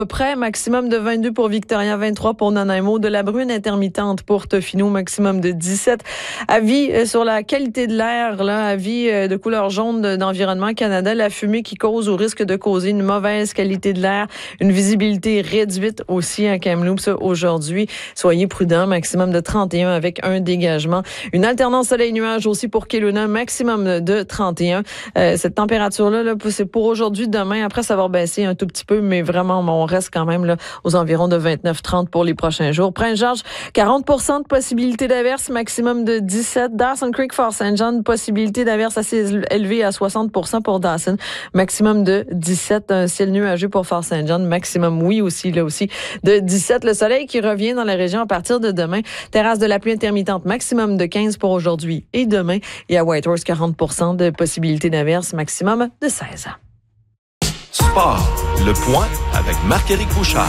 Près, maximum de 22 pour Victoria, 23 pour Nanaimo, de la bruine intermittente pour Tofino, maximum de 17. Avis sur la qualité de l'air, là, avis de couleur jaune d'Environnement Canada, la fumée qui cause ou risque de causer une mauvaise qualité de l'air, une visibilité réduite aussi à Kamloops aujourd'hui. Soyez prudents, maximum de 31 avec un dégagement. Une alternance soleil-nuage aussi pour Kelowna, maximum de 31. Cette température-là, là, c'est pour aujourd'hui, demain. Après, ça va baisser un tout petit peu, mais vraiment, on reste quand même là, aux environs de 29-30 pour les prochains jours. Prince-Georges, 40% de possibilité d'averse, maximum de 17. Dawson Creek, Fort St. John, possibilité d'averse assez élevée à 60% pour Dawson, maximum de 17. Un ciel nuageux pour Fort St. John, maximum, oui aussi, là aussi, de 17. Le soleil qui revient dans la région à partir de demain. Terrasse de la pluie intermittente, maximum de 15 pour aujourd'hui et demain. Et à Whitehorse, 40% de possibilité d'averse, maximum de 16. Sport, le point avec Marc-Éric Bouchard.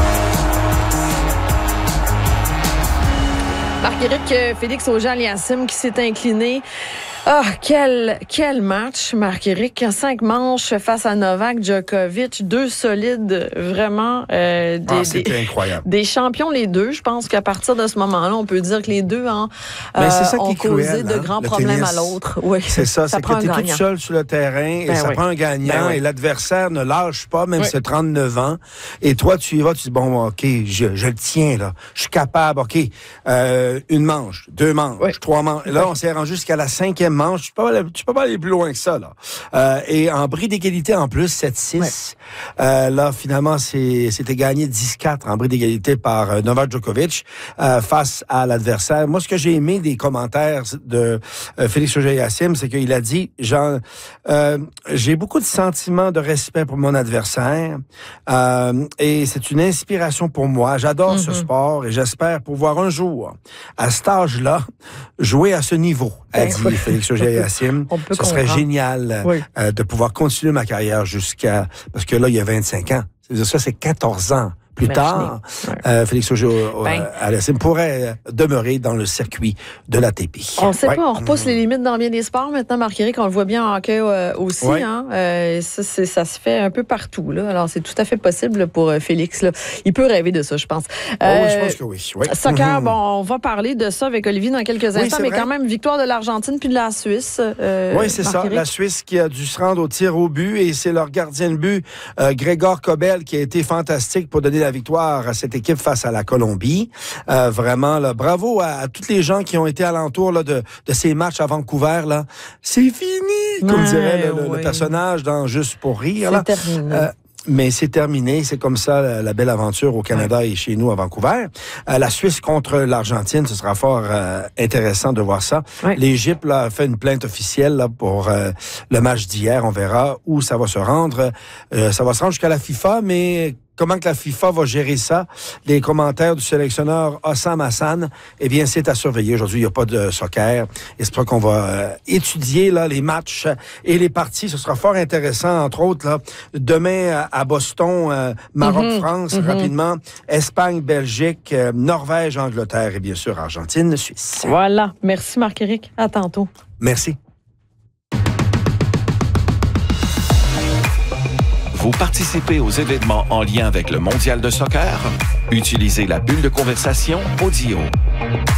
Marc-Éric, Félix Auger-Aliassime qui s'est incliné. Ah, quel match, Marc-Éric. 5 manches face à Novak Djokovic. 2 solides, vraiment. C'était incroyable. Des champions, les deux. Je pense qu'à partir de ce moment-là, on peut dire que les deux ont causé de grands problèmes à l'autre. Oui. C'est ça, c'est que tu es toute seule sur le terrain et ça prend un gagnant et l'adversaire ne lâche pas, même si c'est 39 ans. Et toi, tu y vas, tu dis, bon, OK, je le tiens, là. Je suis capable, OK. Une manche, 2 manches, 3 manches. Là, on s'est rendu jusqu'à la 5e manche. Tu peux pas aller plus loin que ça, là. Et en bris d'égalité, en plus, 7-6. Là, finalement, c'était gagné 10-4 en bris d'égalité par Novak Djokovic face à l'adversaire. Moi, ce que j'ai aimé des commentaires de Félix Auger-Aliassime, c'est qu'il a dit, j'ai beaucoup de sentiments de respect pour mon adversaire et c'est une inspiration pour moi. J'adore ce sport et j'espère pouvoir un jour, à cet âge-là, jouer à ce niveau, a dit Félix Auger-Aliassime. Ce serait génial de pouvoir continuer ma carrière parce que là, il y a 25 ans. Ça, c'est 14 ans. Plus tard, Félix Auger-Aliassime pourrait demeurer dans le circuit de l'ATP. On ne sait pas, on repousse les limites dans bien des sports. Maintenant, Marc-Éric, on le voit bien en hockey aussi. Hein? Ça se fait un peu partout. Là. Alors, c'est tout à fait possible pour Félix. Là. Il peut rêver de ça, je pense. Je pense que oui. Soccer, bon, on va parler de ça avec Olivier dans quelques instants, mais quand même, victoire de l'Argentine puis de la Suisse. Oui, c'est ça. La Suisse qui a dû se rendre au tir au but et c'est leur gardien de but, Gregor Kobel, qui a été fantastique pour donner la victoire à cette équipe face à la Colombie. Vraiment, là, bravo à tous les gens qui ont été alentour là, de ces matchs à Vancouver. Là. C'est fini, comme dirait le personnage dans Juste pour rire. C'est terminé. Mais c'est terminé. C'est comme ça la belle aventure au Canada et chez nous à Vancouver. La Suisse contre l'Argentine, ce sera fort intéressant de voir ça. L'Égypte là, a fait une plainte officielle là, pour le match d'hier. On verra où ça va se rendre. Ça va se rendre jusqu'à la FIFA, mais comment que la FIFA va gérer ça? Les commentaires du sélectionneur Hossam Hassan, eh bien, c'est à surveiller. Aujourd'hui, il n'y a pas de soccer. Et c'est pour ça qu'on va étudier là, les matchs et les parties. Ce sera fort intéressant, entre autres, là, demain à Boston, Maroc-France, rapidement, Espagne-Belgique, Norvège-Angleterre et bien sûr Argentine-Suisse. Voilà. Merci Marc-Éric. À tantôt. Merci. Vous participez aux événements en lien avec le Mondial de soccer? Utilisez la bulle de conversation Audio.